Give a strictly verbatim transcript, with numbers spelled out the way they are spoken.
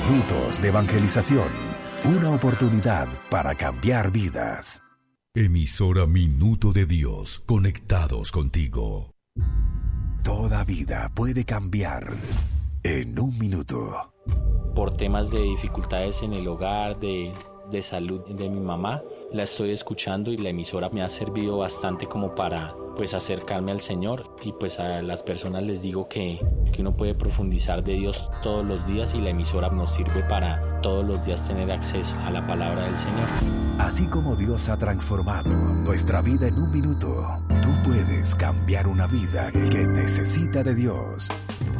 Minutos de evangelización. Una oportunidad para cambiar vidas. Emisora Minuto de Dios, conectados contigo. Toda vida puede cambiar en un minuto. Por temas de dificultades en el hogar, de, de salud de mi mamá, la estoy escuchando y la emisora me ha servido bastante como para pues acercarme al Señor, y pues a las personas les digo que, que uno puede profundizar de Dios todos los días y la emisora nos sirve para todos los días tener acceso a la palabra del Señor. Así como Dios ha transformado nuestra vida en un minuto, tú puedes cambiar una vida que necesita de Dios.